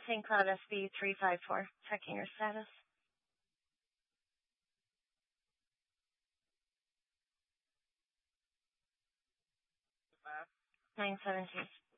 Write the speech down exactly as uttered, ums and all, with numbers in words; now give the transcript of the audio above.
Saint Cloud S B three five four. Checking your status. nine seventeen.